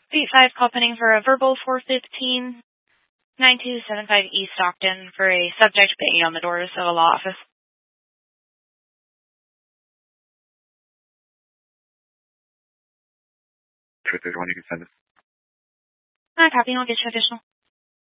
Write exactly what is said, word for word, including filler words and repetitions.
eight five call pending for a verbal four fifteen nine two seven five East Stockton for a subject banging on the doors of a law office. If there's one you can send us. Not copy, I'll get you additional.